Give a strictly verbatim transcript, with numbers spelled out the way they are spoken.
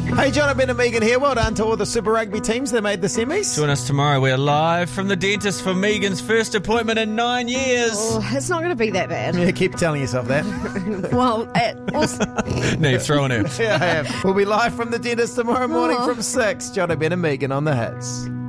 Hey, John, Ben and Megan here. Well done to all the Super Rugby teams that made the semis. Join us tomorrow. We're live from the dentist for Megan's first appointment in nine years. Oh, it's not going to be that bad. Yeah, keep telling yourself that. Well, uh, also... No, you've thrown her. Yeah, I have. We'll be live from the dentist tomorrow morning Oh. from six. John, Ben and Megan on the hits.